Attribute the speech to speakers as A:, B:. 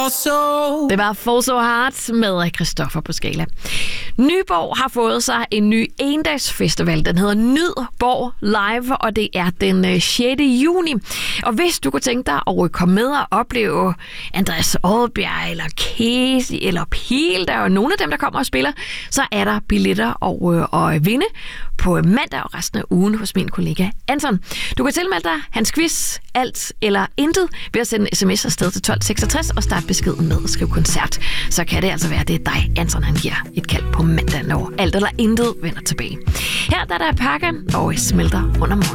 A: Det var Fall So Hard med Christoffer på Skala. Nyborg har fået sig en ny endagsfestival. Den hedder Nydborg Live, og det er den 6. juni. Og hvis du kunne tænke dig at komme med og opleve Andreas Oddbjerg, eller Casey, eller Pilda, og nogle af dem, der kommer og spiller, så er der billetter at vinde på mandag og resten af ugen hos min kollega Anton. Du kan tilmelde dig hans quiz, alt eller intet, ved at sende en sms afsted til 1266 og starte beskeden med at skrive koncert. Så kan det altså være, det er dig, Anton, han giver et kald på mandag, når alt eller intet vender tilbage. Her der er Pakken og smelter under morgen.